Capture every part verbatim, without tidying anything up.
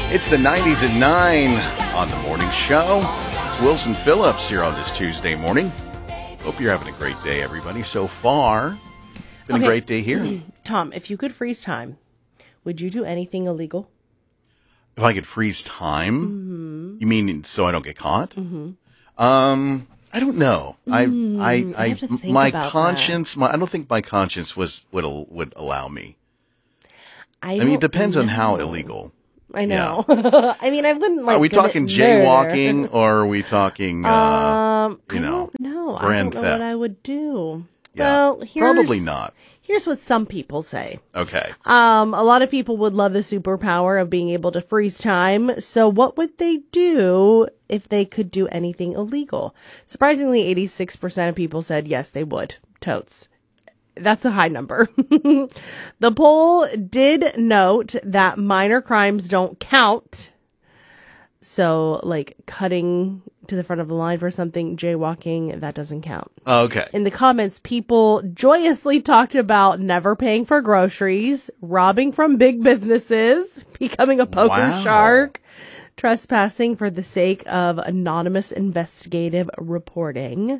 It's the nineties at nine on the morning show. It's Wilson Phillips here on this Tuesday morning. Hope you're having a great day, everybody. So far, been okay. a great day here. Tom, if you could freeze time, would you do anything illegal? If I could freeze time, mm-hmm. you mean so I don't get caught? Mm-hmm. Um, I don't know. Mm, I, I, I, have to think my about conscience. My, I don't think my conscience was would would allow me. I, I mean, it depends know. on how illegal. I know. Yeah. I mean, I wouldn't like. Are we talking murder. jaywalking or are we talking, uh, um, you I know, don't know. I grand don't know theft? what I would do. Yeah. Well, here's, probably not. Here's what some people say. Okay. Um, a lot of people would love the superpower of being able to freeze time. So what would they do if they could do anything illegal? Surprisingly, eighty-six percent of people said yes, they would. Totes. That's a high number. The poll did note that minor crimes don't count. So, like cutting to the front of the line for something, jaywalking, that doesn't count. Oh, okay. In the comments, people joyously talked about never paying for groceries, robbing from big businesses, becoming a poker Wow. shark, trespassing for the sake of anonymous investigative reporting.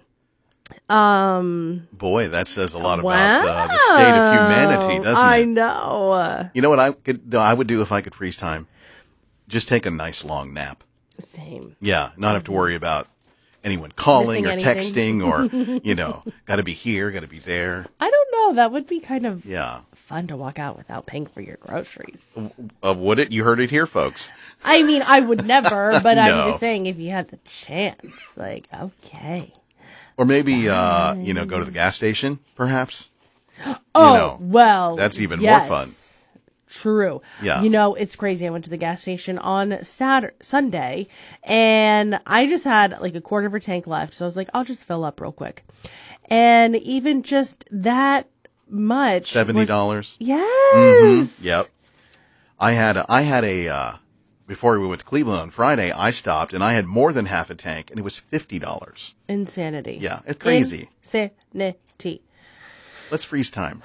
Um, Boy, that says a lot wow. about uh, the state of humanity, doesn't I it? know. You know what I could I would do if I could freeze time? Just take a nice long nap. Same. Yeah, not have to worry about anyone calling Missing or anything. texting or, you know, got to be here, got to be there. I don't know. That would be kind of Yeah. fun to walk out without paying for your groceries. Uh, would it? You heard it here, folks. I mean, I would never, but No. I'm just saying if you had the chance, like, okay. Or maybe, uh, you know, go to the gas station, perhaps. Oh, know, well. that's even yes. more fun. True. Yeah. You know, it's crazy. I went to the gas station on Saturday, Sunday, and I just had like a quarter of a tank left. So I was like, I'll just fill up real quick. And even just that much. seventy dollars. Was, yes. Mm-hmm. Yep. I had a, I had a, uh, before we went to Cleveland on Friday, I stopped and I had more than half a tank and it was fifty dollars. Insanity. Yeah, it's crazy. Insanity. Let's freeze time.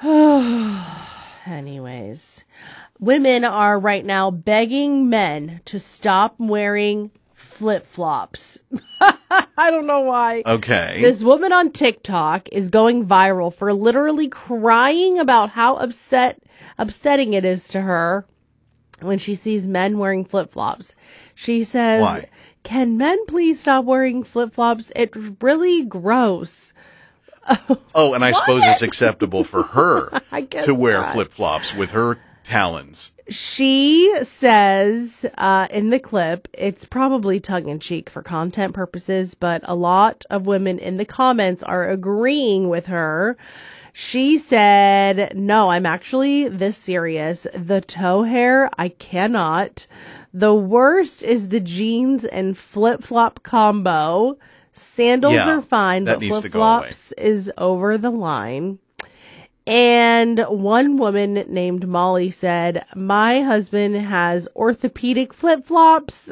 Anyways, women are right now begging men to stop wearing flip-flops. I don't know why. Okay. This woman on TikTok is going viral for literally crying about how upset, upsetting it is to her when she sees men wearing flip-flops. She says, Why? Can men please stop wearing flip-flops? It's really gross. Oh, and I suppose it's acceptable for her I guess to wear not. flip-flops with her talons. She says uh, in the clip, it's probably tongue-in-cheek for content purposes, but a lot of women in the comments are agreeing with her. She said, no, I'm actually this serious. The toe hair, I cannot. The worst is the jeans and flip-flop combo. Sandals Yeah, are fine, that but needs to go away. flip-flops is over the line. And one woman named Molly said, my husband has orthopedic flip-flops.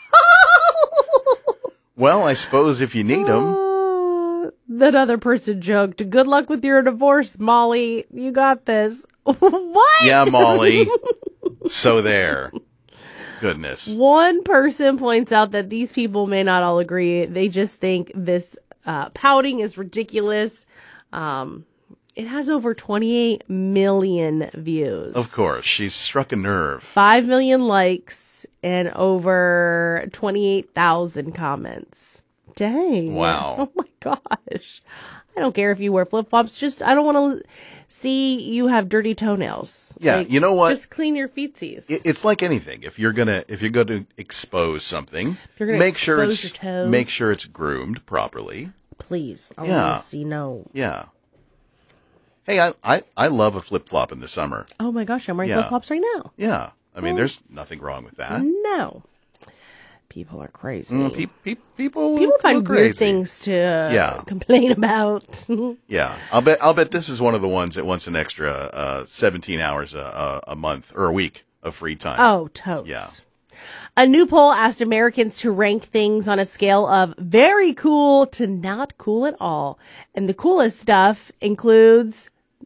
Well, I suppose if you need them. Uh, that other person joked, good luck with your divorce, Molly. You got this. What? Yeah, Molly. So there. Goodness. One person points out that these people may not all agree. They just think this uh, pouting is ridiculous. Um, it has over twenty-eight million views. Of course, she's struck a nerve. five million likes and over twenty-eight thousand comments. Dang. Wow. Oh my gosh. I don't care if you wear flip-flops. Just, I don't want to see you have dirty toenails. Yeah, Like, you know what? Just clean your feetsies. It- It's like anything. If you're gonna if you're going to expose something, you're gonna make sure expose it's your toes. make sure it's groomed properly. Please. I Yeah. want to see no. Yeah. Hey, I, I, I love a flip flop in the summer. Oh my gosh, I'm wearing Yeah. flip-flops right now. Yeah, I mean, there's nothing wrong with that. No. People are crazy. Mm, pe- pe- people People are find crazy. weird things to Yeah. complain about. Yeah, I'll bet. I'll bet this is one of the ones that wants an extra uh, seventeen hours a, a, a month or a week of free time. Oh, totes. Yeah. A new poll asked Americans to rank things on a scale of very cool to not cool at all. And the coolest stuff includes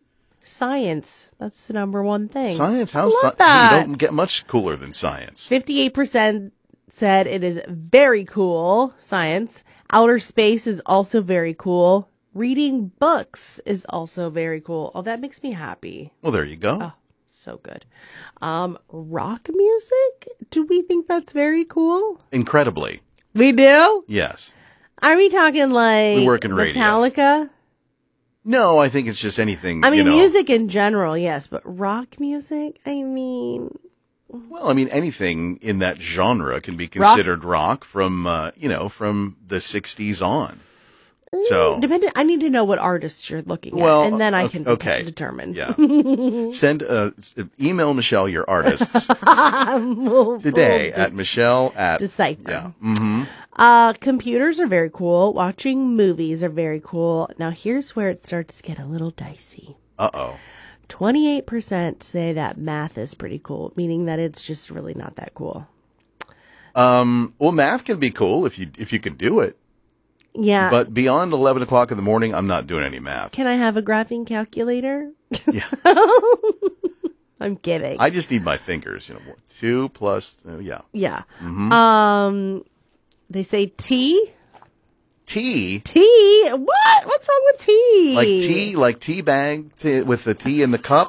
Science. That's the number one thing. Science? How? Love Sci- that. You don't get much cooler than science. fifty-eight percent said it is very cool. Science. Outer space is also very cool. Reading books is also very cool. Oh, that makes me happy. Well, there you go. Oh, so good. Um, rock music? Do we think that's very cool? Incredibly. We do? Yes. Are we talking like We work in radio. Metallica? No, I think it's just anything. I mean, you know, music in general, yes, but rock music? I mean, Well, I mean, anything in that genre can be considered rock, rock from, uh, you know, from the sixties on. So, depending, I need to know what artists you're looking well, at, and then I okay, can okay. determine. Yeah. Send, uh, email Michelle your artists today at Michelle at Decipher. Yeah. Mm-hmm. Uh, computers are very cool. Watching movies are very cool. Now, here's where it starts to get a little dicey. Uh-oh. twenty-eight percent say that math is pretty cool, meaning that it's just really not that cool. Um, well, math can be cool if you, if you can do it. Yeah. But beyond eleven o'clock in the morning, I'm not doing any math. Can I have a graphing calculator? Yeah. I'm kidding. I just need my fingers, you know, two plus, uh, yeah. yeah. Mm-hmm. Um, they say tea. Tea? Tea? What? What's wrong with tea? Like tea, like tea bag t- with the tea in the cup?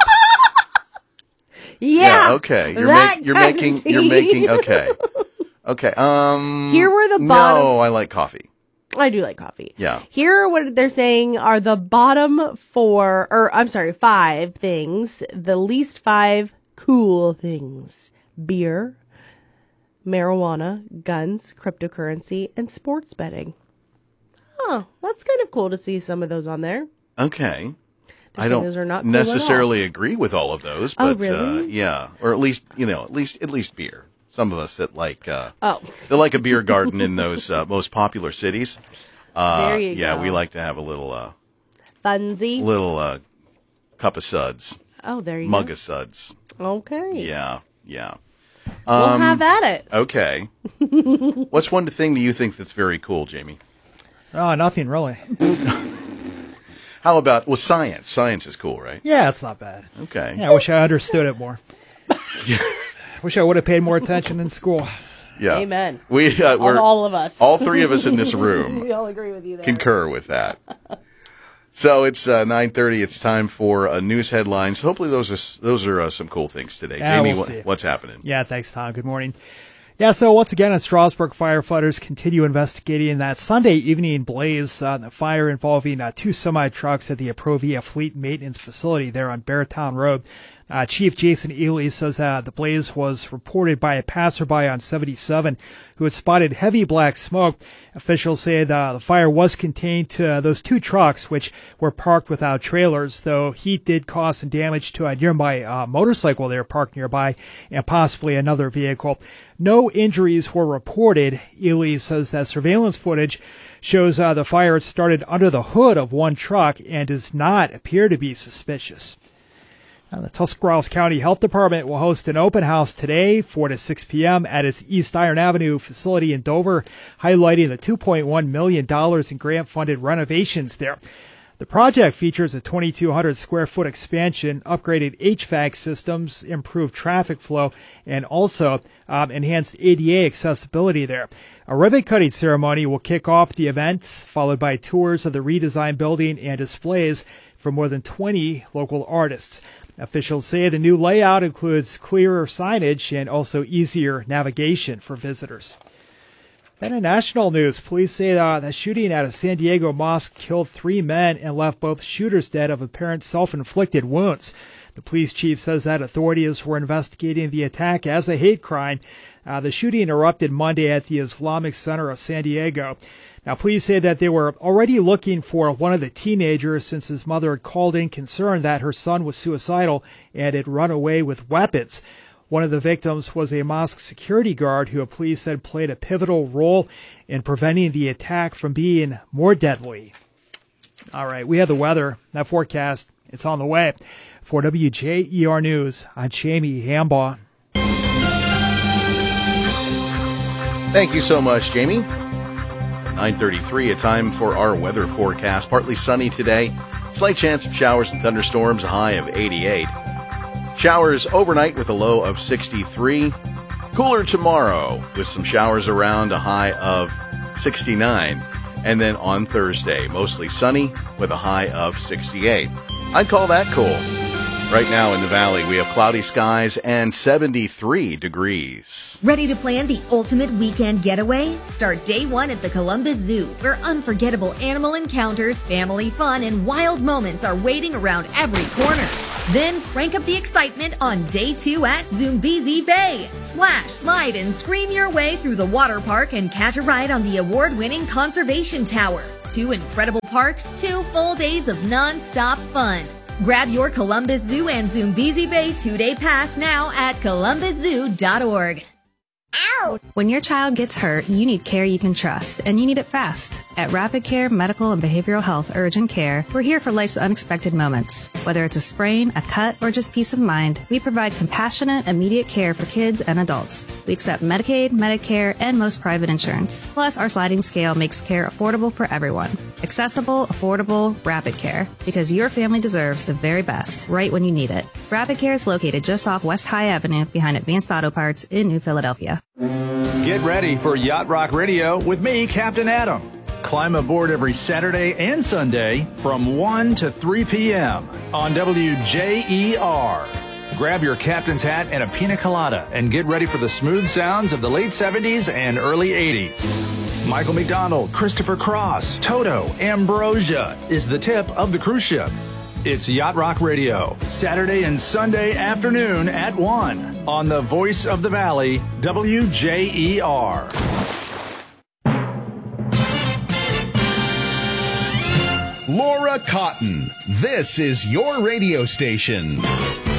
Yeah. okay. You're, that make, you're kind of making, tea. you're making, okay. Okay. Um, Here were the bottom. No, I like coffee. I do like coffee. Yeah. Here are what they're saying are the bottom four, or I'm sorry, five things, the least five cool things. Beer, marijuana, guns, cryptocurrency, and sports betting. Oh, that's kind of cool to see some of those on there. Okay. They're I saying don't those are not cool at all. necessarily agree with all of those, Oh, but really? uh, yeah, or at least, you know, at least, at least beer. Some of us that like, uh, Oh, they like a beer garden in those uh, most popular cities. Uh, there you yeah, go. we like to have a little, uh, Funsy. little uh, cup of suds, Oh, there you mug go. of suds. Okay. Yeah, yeah. We'll Um, have at it. Okay. What's one thing do you think that's very cool, Jamie? Oh, nothing really. How about, well, science. Science is cool, right? Yeah, it's not bad. Okay. Yeah, I wish I understood it more. Wish I would have paid more attention in school. Yeah. Amen. We, uh, we're, all, all of us. all three of us in this room We all agree with you there. concur with that. So it's uh, nine thirty. It's time for uh, news headlines. Hopefully those are those are uh, some cool things today. Yeah, Jamie, we'll what, see. what's happening? Yeah, thanks, Tom. Good morning. Yeah, so once again, in Strasburg, firefighters continue investigating that Sunday evening blaze, uh, the fire involving uh, two semi-trucks at the Approvia Fleet Maintenance Facility there on Beartown Road. Uh, Chief Jason Ely says uh, the blaze was reported by a passerby on seventy-seven who had spotted heavy black smoke. Officials said uh, the fire was contained to uh, those two trucks, which were parked without trailers, though heat did cause some damage to a nearby uh, motorcycle there parked nearby and possibly another vehicle. No injuries were reported. Ely says that surveillance footage shows uh, the fire had started under the hood of one truck and does not appear to be suspicious. Now, the Tuscarawas County Health Department will host an open house today, four to six p.m. at its East Iron Avenue facility in Dover, highlighting the two point one million dollars in grant-funded renovations there. The project features a twenty-two hundred square foot expansion, upgraded H V A C systems, improved traffic flow, and also um, enhanced A D A accessibility there. A ribbon-cutting ceremony will kick off the event, followed by tours of the redesigned building and displays from more than twenty local artists. Officials say the new layout includes clearer signage and also easier navigation for visitors. Then in national news, police say uh, the shooting at a San Diego mosque killed three men and left both shooters dead of apparent self-inflicted wounds. The police chief says that authorities were investigating the attack as a hate crime. Uh, the shooting erupted Monday at the Islamic Center of San Diego. Now, police say that they were already looking for one of the teenagers since his mother had called in concerned that her son was suicidal and had run away with weapons. One of the victims was a mosque security guard who police said played a pivotal role in preventing the attack from being more deadly. All right, we have the weather. That forecast, it's on the way. For W J E R News, I'm Jamie Hambaugh. Thank you so much, Jamie. nine thirty-three, a time for our weather forecast. Partly sunny today, Slight chance of showers and thunderstorms, a high of eighty-eight. Showers overnight with a low of sixty-three. Cooler tomorrow with some showers around, a high of sixty-nine. And then on Thursday, mostly sunny with a high of sixty-eight. I'd call that cool. Right now in the valley, we have cloudy skies and seventy-three degrees. Ready to plan the ultimate weekend getaway? Start day one at the Columbus Zoo, where unforgettable animal encounters, family fun, and wild moments are waiting around every corner. Then crank up the excitement on day two at Zoombezi Bay. Splash, slide, and scream your way through the water park and catch a ride on the award-winning Conservation Tower. Two incredible parks, two full days of non-stop fun. Grab your Columbus Zoo and Zoombezi Bay two-day pass now at columbus zoo dot org. Ow! When your child gets hurt, you need care you can trust, and you need it fast. At Rapid Care Medical and Behavioral Health Urgent Care, we're here for life's unexpected moments. Whether it's a sprain, a cut, or just peace of mind, we provide compassionate, immediate care for kids and adults. We accept Medicaid, Medicare, and most private insurance. Plus, our sliding scale makes care affordable for everyone. Accessible, affordable, Rapid Care. Because your family deserves the very best, right when you need it. Rapid Care is located just off West High Avenue behind Advanced Auto Parts in New Philadelphia. Get ready for Yacht Rock Radio with me, Captain Adam. Climb aboard every Saturday and Sunday from one to three p.m. on W J E R. Grab your captain's hat and a pina colada and get ready for the smooth sounds of the late seventies and early eighties. Michael McDonald, Christopher Cross, Toto, Ambrosia is the tip of the cruise ship. It's Yacht Rock Radio, Saturday and Sunday afternoon at one on the Voice of the Valley, W J E R. Laura Cotton, this is your radio station.